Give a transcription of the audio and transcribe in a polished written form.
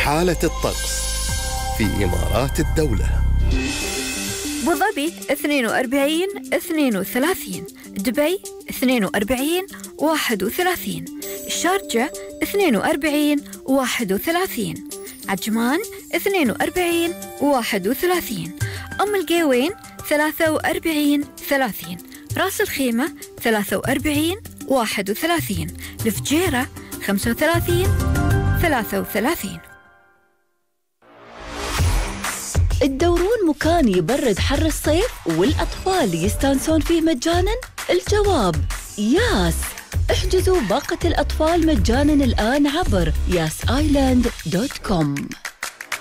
حالة الطقس في إمارات الدولة. أبو ظبي 42-32، دبي 42-31، الشارجة 42-31، عجمان 42-31، أم القيوين 43-30، راس الخيمة 43-31، الفجيرة 35-33. تدورون مكان يبرد حر الصيف والأطفال يستانسون فيه مجاناً؟ الجواب ياس. احجزوا باقة الأطفال مجاناً الآن عبر yasisland.com.